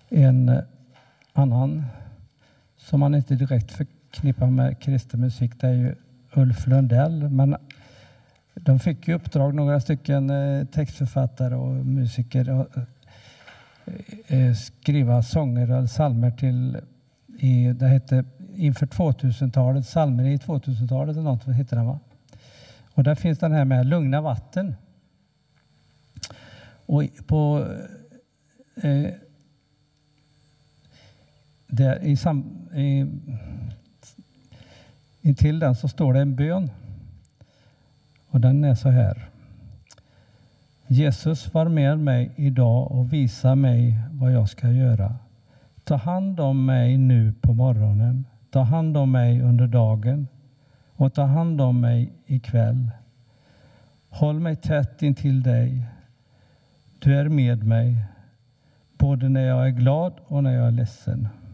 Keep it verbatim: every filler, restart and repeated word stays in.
En annan som man inte direkt förknippar med kristen musik, det är ju Ulf Lundell. Men de fick ju uppdrag, några stycken textförfattare och musiker, att skriva sånger eller psalmer till, i, det hette inför tvåtusentalet, psalmer i tvåtusentalet eller något heter den, va? Och där finns den här med lugna vatten. Och på eh, där i, sam, i intill den så står det en bön. Och den är så här: Jesus, var med mig idag och visa mig vad jag ska göra. Ta hand om mig nu på morgonen. Ta hand om mig under dagen. Och ta hand om mig ikväll. Håll mig tätt intill dig. Du är med mig, både när jag är glad och när jag är ledsen.